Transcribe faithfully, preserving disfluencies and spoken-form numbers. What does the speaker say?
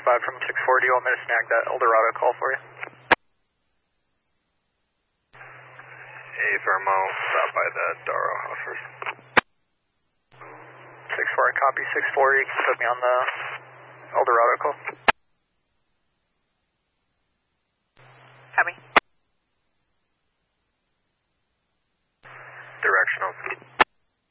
five from six four, do you want me to snag that Eldorado call for you? Hey, Thermo, stop by the Daro house first. six four, I copy six four, you can put me on the Eldorado call. Copy. Directional.